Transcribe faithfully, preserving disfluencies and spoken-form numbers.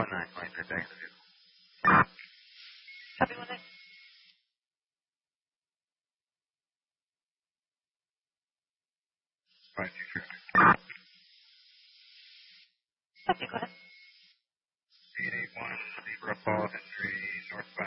one nine, flight nine, back to the vehicle. Copy one nine. five two three. Copy, go ahead. eight eight one, Zebra Fall, entry northbound.